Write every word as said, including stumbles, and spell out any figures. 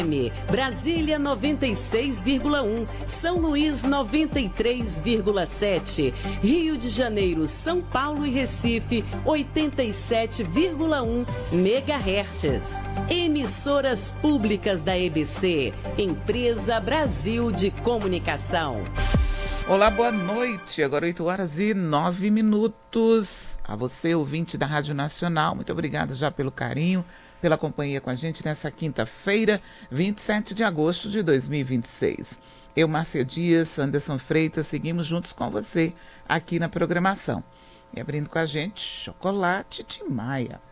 Brasília noventa e seis vírgula um, São Luís noventa e três vírgula sete, Rio de Janeiro, São Paulo e Recife oitenta e sete vírgula um megahertz. Emissoras públicas da E B C, Empresa Brasil de Comunicação. Olá, boa noite. Agora oito horas e nove minutos. A você, ouvinte da Rádio Nacional, muito obrigada já pelo carinho, pela companhia com a gente nessa quinta-feira, vinte e sete de agosto de dois mil e vinte e seis. Eu, Márcia Dias, Anderson Freitas, seguimos juntos com você aqui na programação. E abrindo com a gente, Chocolate Tim Maia.